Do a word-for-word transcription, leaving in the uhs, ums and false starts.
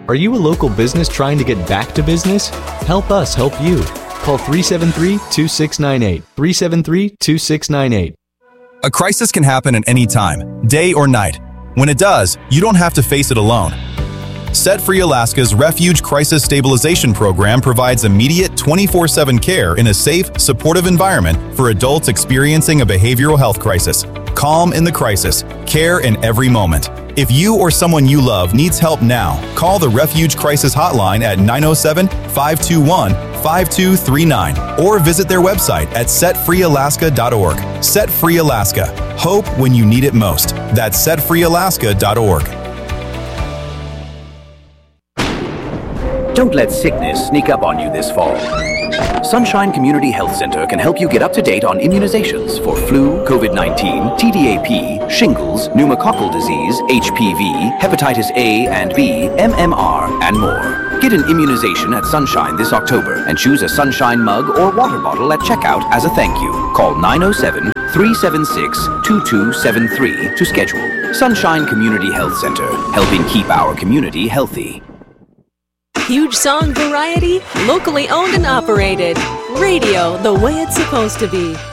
Are you a local business trying to get back to business? Help us help you. Call three seven three, two six nine eight, three seven three, two six nine eight. A crisis can happen at any time, day or night. When it does, you don't have to face it alone. Set Free Alaska's Refuge Crisis Stabilization Program provides immediate twenty-four seven care in a safe, supportive environment for adults experiencing a behavioral health crisis. Calm in the crisis, care in every moment. If you or someone you love needs help now, call the Refuge Crisis Hotline at nine oh seven, five two one, five two three nine or visit their website at set free alaska dot org. Set Free Alaska. Hope when you need it most. That's set free alaska dot org. Don't let sickness sneak up on you this fall. Sunshine Community Health Center can help you get up to date on immunizations for flu, COVID nineteen, T D A P, shingles, pneumococcal disease, H P V, hepatitis A and B, M M R, and more. Get an immunization at Sunshine this October and choose a Sunshine mug or water bottle at checkout as a thank you. Call nine oh seven, three seven six, two two seven three to schedule. Sunshine Community Health Center, helping keep our community healthy. Huge song variety, locally owned and operated. Radio the way it's supposed to be.